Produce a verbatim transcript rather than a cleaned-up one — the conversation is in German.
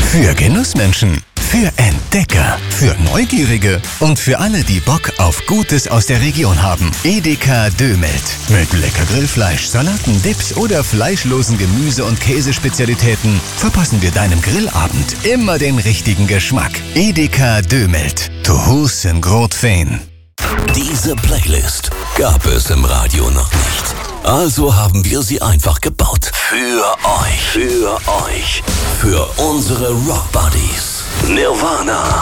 Für Genussmenschen, für Entdecker, für Neugierige und für alle, die Bock auf Gutes aus der Region haben. Edeka Dömelt. Mit lecker Grillfleisch, Salaten, Dips oder fleischlosen Gemüse- und Käsespezialitäten verpassen wir deinem Grillabend immer den richtigen Geschmack. Edeka Dömelt. To hus en Grot Fein. Diese Playlist gab es im Radio noch nicht. Also haben wir sie einfach gebaut. Für euch. Für euch. Für unsere Rock Buddies. Nirvana.